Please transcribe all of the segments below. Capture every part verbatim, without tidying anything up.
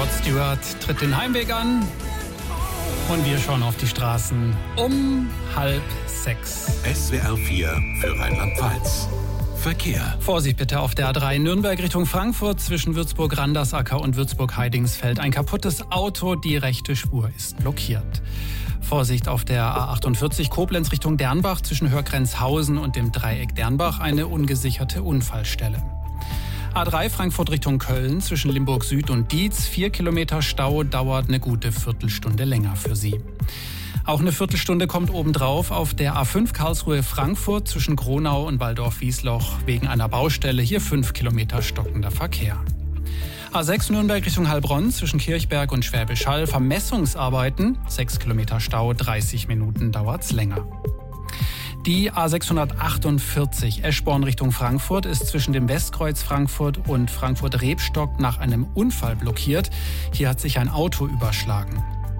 Rod Stewart tritt den Heimweg an und wir schauen auf die Straßen um halb sechs. S W R vier für Rheinland-Pfalz. Verkehr. Vorsicht bitte auf der A drei Nürnberg Richtung Frankfurt zwischen Würzburg-Randersacker und Würzburg-Heidingsfeld. Ein kaputtes Auto, die rechte Spur ist blockiert. Vorsicht auf der A achtundvierzig Koblenz Richtung Dernbach zwischen Hörgrenzhausen und dem Dreieck Dernbach eine ungesicherte Unfallstelle. A drei Frankfurt Richtung Köln zwischen Limburg Süd und Dietz. Vier Kilometer Stau, dauert eine gute Viertelstunde länger für Sie. Auch eine Viertelstunde kommt obendrauf auf der A fünf Karlsruhe Frankfurt zwischen Gronau und Waldorf-Wiesloch wegen einer Baustelle. Hier fünf Kilometer stockender Verkehr. A sechs Nürnberg Richtung Heilbronn zwischen Kirchberg und Schwäbisch Hall. Vermessungsarbeiten, sechs Kilometer Stau, dreißig Minuten dauert's länger. Die A sechshundertachtundvierzig Eschborn Richtung Frankfurt ist zwischen dem Westkreuz Frankfurt und Frankfurt-Rebstock nach einem Unfall blockiert. Hier hat sich ein Auto überschlagen.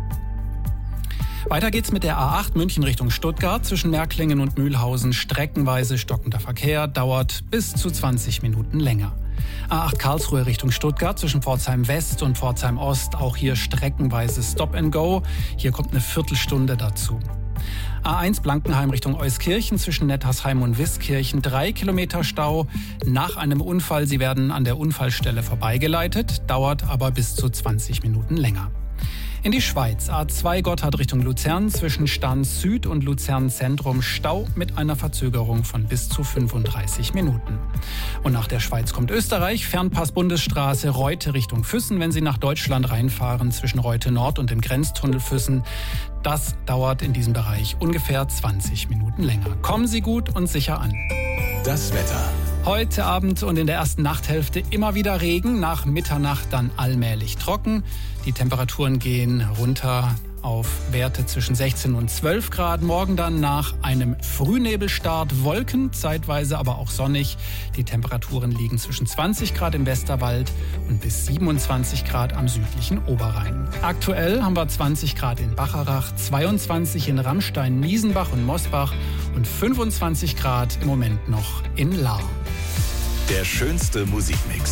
Weiter geht's mit der A acht München Richtung Stuttgart zwischen Märklingen und Mühlhausen. Streckenweise stockender Verkehr, dauert bis zu zwanzig Minuten länger. A acht Karlsruhe Richtung Stuttgart zwischen Pforzheim West und Pforzheim Ost. Auch hier streckenweise Stop and Go. Hier kommt eine Viertelstunde dazu. A eins Blankenheim Richtung Euskirchen zwischen Nettersheim und Wiskirchen. Drei Kilometer Stau nach einem Unfall. Sie werden an der Unfallstelle vorbeigeleitet, dauert aber bis zu zwanzig Minuten länger. In die Schweiz. A zwei Gotthard Richtung Luzern zwischen Stans Süd und Luzern Zentrum. Stau mit einer Verzögerung von bis zu fünfunddreißig Minuten. Und nach der Schweiz kommt Österreich. Fernpass Bundesstraße Reute Richtung Füssen. Wenn Sie nach Deutschland reinfahren zwischen Reute Nord und dem Grenztunnel Füssen. Das dauert in diesem Bereich ungefähr zwanzig Minuten länger. Kommen Sie gut und sicher an. Das Wetter. Heute Abend und in der ersten Nachthälfte immer wieder Regen, nach Mitternacht dann allmählich trocken. Die Temperaturen gehen runter auf Werte zwischen sechzehn und zwölf Grad. Morgen dann nach einem Frühnebelstart Wolken, zeitweise aber auch sonnig. Die Temperaturen liegen zwischen zwanzig Grad im Westerwald und bis siebenundzwanzig Grad am südlichen Oberrhein. Aktuell haben wir zwanzig Grad in Bacharach, zweiundzwanzig in Rammstein, Miesenbach und Mosbach und fünfundzwanzig Grad im Moment noch in Lahr. Der schönste Musikmix